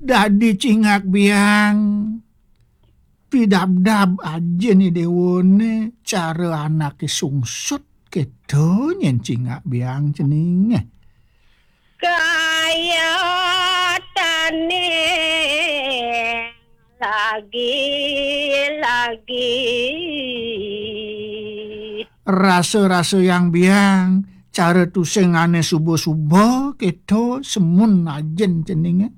Dadi cingak biang pidabdab aja nih dewone cara anak sungsut kedo nyen cingak biang cening. Kaya tane lagi. Rasa-rasa yang biang cara tusengane subuh-subuh kedo semun ajen cening.